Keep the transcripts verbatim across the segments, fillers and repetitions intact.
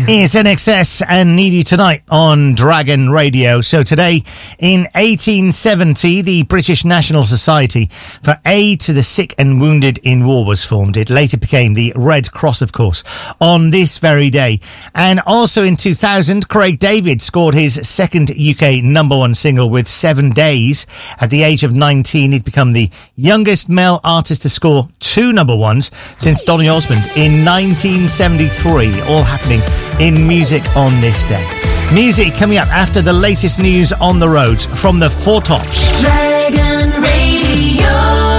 It's N X S and Need You Tonight on Dragon Radio. So today, in eighteen seventy, the British National Society for Aid to the Sick and Wounded in War was formed. It later became the Red Cross, of course, on this very day. And also in two thousand, Craig David scored his second U K number one single with Seven Days. At the age of nineteen, he'd become the youngest male artist to score two number ones since Donny Osmond in nineteen seventy-three, all happening in music on this day. Music coming up after the latest news on the roads from the Four Tops. Dragon Radio.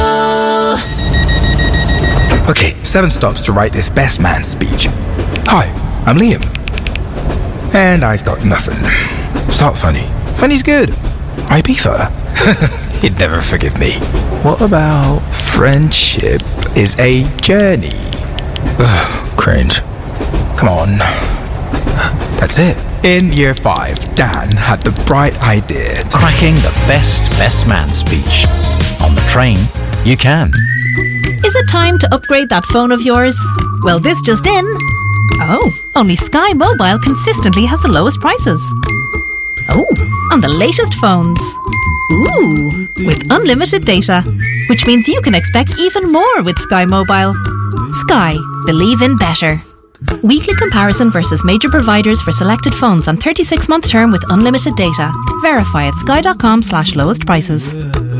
Okay, seven stops to write this best man speech. Hi, I'm Liam. And I've got nothing. Start funny. Funny's good. Ibiza. He'd never forgive me. What about friendship is a journey? Ugh, cringe. Come on. That's it. In year five, Dan had the bright idea to... Cracking the best best man speech. On the train, you can. Is it time to upgrade that phone of yours? Well, this just in. Oh, only Sky Mobile consistently has the lowest prices. Oh, on the latest phones. Ooh, with unlimited data, which means you can expect even more with Sky Mobile. Sky, believe in better. Weekly comparison versus major providers for selected phones on thirty-six month term with unlimited data. Verify at sky.com slash lowest prices.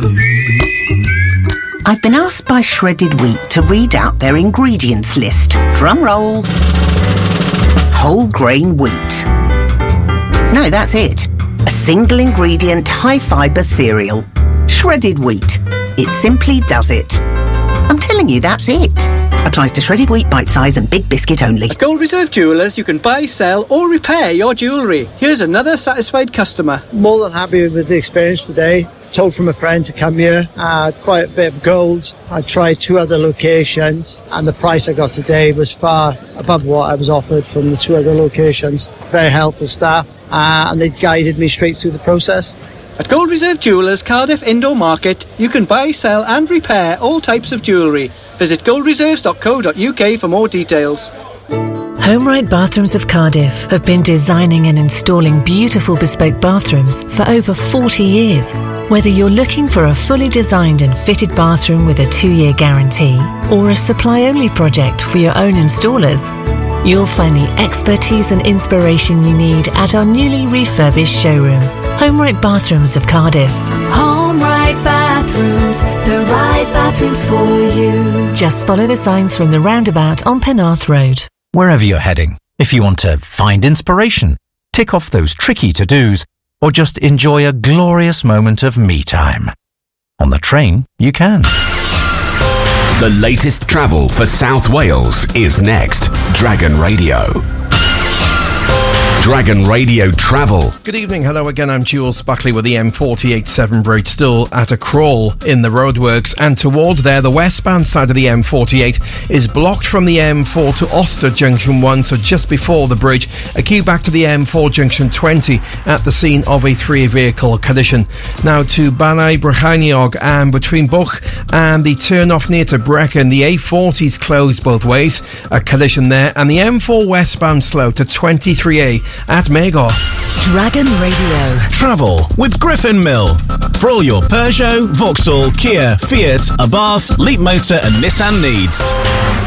I've been asked by Shredded Wheat to read out their ingredients list. Drum roll. Whole grain wheat. No, that's it. A single ingredient high fibre cereal. Shredded wheat. It simply does it. I'm telling you, that's it. Applies to shredded wheat, bite size and big biscuit only. At Gold Reserve Jewellers, you can buy, sell or repair your jewellery. Here's another satisfied customer. More than happy with the experience today. Told from a friend to come here. I had quite a bit of gold. I tried two other locations and the price I got today was far above what I was offered from the two other locations. Very helpful staff uh, and they guided me straight through the process. At Gold Reserve Jewellers, Cardiff Indoor Market, you can buy, sell and repair all types of jewellery. Visit gold reserves dot co dot uk for more details. HomeRite Bathrooms of Cardiff have been designing and installing beautiful bespoke bathrooms for over forty years. Whether you're looking for a fully designed and fitted bathroom with a two-year guarantee or a supply-only project for your own installers, you'll find the expertise and inspiration you need at our newly refurbished showroom. HomeRite Bathrooms of Cardiff. HomeRite Bathrooms, the right bathrooms for you. Just follow the signs from the roundabout on Penarth Road. Wherever you're heading, if you want to find inspiration, tick off those tricky to-dos, or just enjoy a glorious moment of me time. On the train, you can. The latest travel for South Wales is next. Dragon Radio. Dragon Radio Travel. Good evening, hello again, I'm Jules Buckley with the M forty-eight Severn Bridge still at a crawl in the roadworks, and towards there the westbound side of the M forty-eight is blocked from the M four to Oster Junction one, so just before the bridge. A queue back to the M four Junction twenty at the scene of a three vehicle collision. Now to Banai Brycheiniog, and between Buch and the turn off near to Brecon, the A forty is closed both ways, a collision there, and the M four westbound slow to twenty-three A at Magor. Dragon Radio. Travel with Griffin Mill. For all your Peugeot, Vauxhall, Kia, Fiat, Abarth, Leapmotor and Nissan needs.